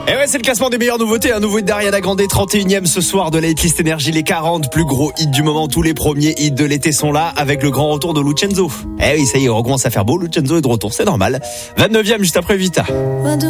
Et ouais, c'est le classement des meilleures nouveautés. Un nouveau hit d'Ariana Grande, 31e ce soir de la hitlist énergie. Les 40 plus gros hits du moment. Tous les premiers hits de l'été sont là avec le grand retour de Lucenzo. Eh oui, ça y est, on recommence à faire beau. Lucenzo est de retour, c'est normal. 29e juste après Vita.